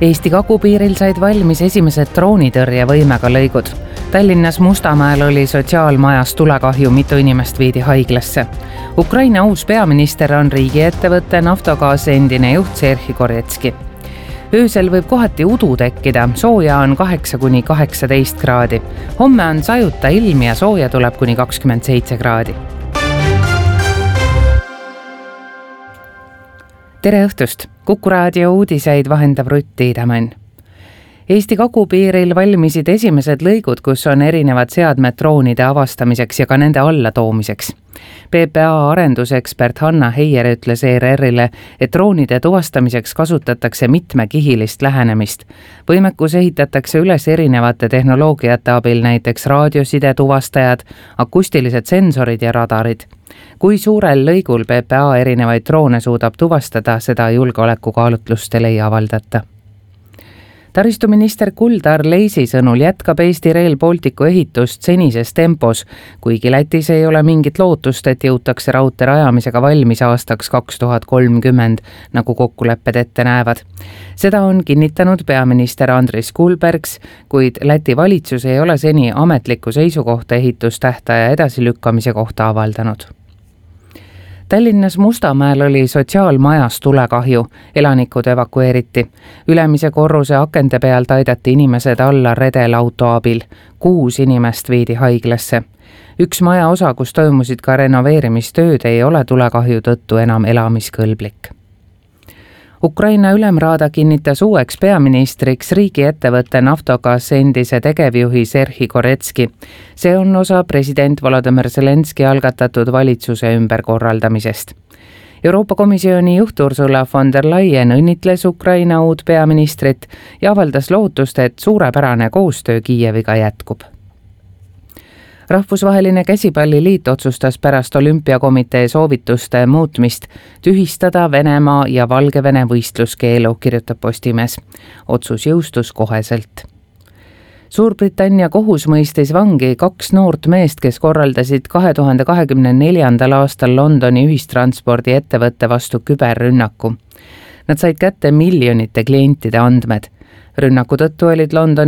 Eesti kagupiiril said valmis esimesed droonitõrjevõimega lõigud. Tallinnas Mustamäel oli sotsiaalmajas tulekahju, mitu inimest viidi haiglasse. Ukraina uus peaminister on riigiettevõtte Naftogaz endine juht Serhii Goretski. Öösel võib kohati udu tekkida, sooja on 8–18 kraadi. Homme on sajuta ilm ja sooja tuleb kuni 27 kraadi. Tere õhtust! Kuku raadio uudiseid vahendab Rutt Tiidemann. Eesti kagupiiril valmisid esimesed lõigud, kus on erinevad seadmed droonide avastamiseks ja ka nende allatoomiseks. PPA arendusekspert Hanna Heier ütles ERR-ile, et droonide tuvastamiseks kasutatakse mitmekihilist lähenemist. Võimekus ehitatakse üles erinevate tehnoloogiate abil, näiteks raadioside tuvastajad, akustilised sensorid ja radarid. Kui suurel lõigul PPA erinevaid droone suudab tuvastada, seda julgeolekukaalutlustel ei avaldata. Taristuminister Kuldar Leisi sõnul jätkab Eesti Rail Balticu ehitust senises tempos, kuigi Lätis ei ole mingit lootust, et jõutakse raudtee rajamisega valmis aastaks 2030, nagu kokkulepped ette näevad. Seda on kinnitanud peaminister Andris Kulbergs, kuid Läti valitsus ei ole seni ametlikku seisukohta ehitustähtaja edasilükkamise kohta avaldanud. Tallinnas Mustamäel oli sotsiaalmajas tulekahju, elanikud evakueeriti. Ülemise korruse akende pealt aidati inimesed alla redelauto abil. 6 inimest viidi haiglasse. Üks maja osa, kus toimusid ka renoveerimistööd, ei ole tulekahju tõttu enam elamiskõlblik. Ukraina ülemraada kinnitas uueks peaministriks riigiettevõtte Naftogaz endise tegevjuhi Serhii Goretski. See on osa president Volodymyr Zelenski algatatud valitsuse ümberkorraldamisest. Euroopa Komisjoni juht Ursula von der Leyen õnnitles Ukraina uut peaministrit ja avaldas lootust, et suurepärane koostöö Kiieviga jätkub. Rahvusvaheline käsipalliliit otsustas pärast olümpiakomitee soovituste muutmist tühistada Venemaa ja Valgevene võistluskeelu, kirjutab Postimees. Otsus jõustus koheselt. Suurbritannia kohus mõistis vangi 2 noort meest, kes korraldasid 2024. aastal Londoni ühistranspordiettevõtte vastu küberrünnaku. Nad said kätte miljonite klientide andmed. Rünnaku tõttu olid Londoni